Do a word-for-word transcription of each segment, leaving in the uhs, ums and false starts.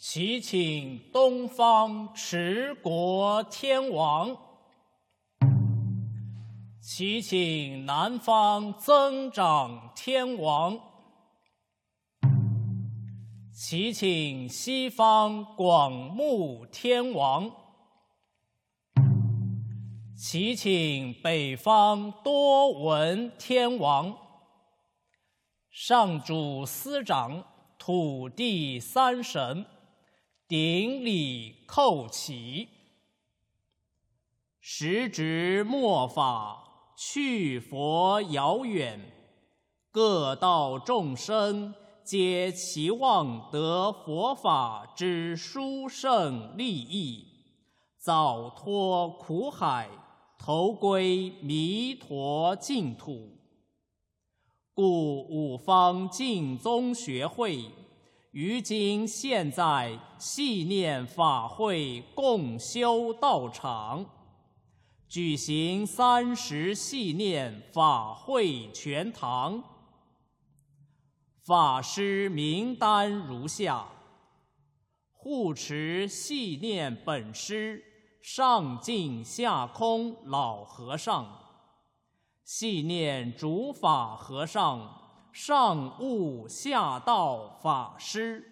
祈请东方持国天王，祈请南方增长天王，祈请西方广目天王，祈请北方多闻天王。上主司长，土地三神，顶礼叩起。时值末法，去佛遥远，各道众生皆期望得佛法之殊胜利益，早脱苦海，投归弥陀净土。故五方净宗学会于今现在系念法会共修道场，举行三十系念法会全堂。法师名单如下：护持系念本师上净下空老和尚，系念主法和尚上悟下道法师。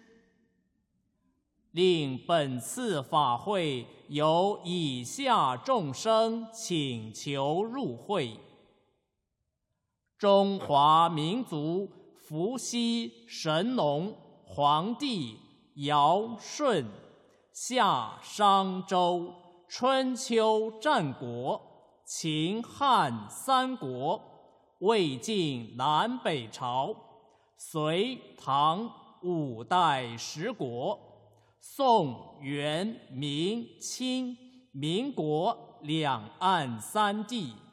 令本次法会由以下众生请求入会：中华民族伏羲、神农、黄帝、尧、舜、夏、商、周、春秋战国、秦汉三国、魏晋南北朝、隋唐五代十国、宋元明清民国两岸三地。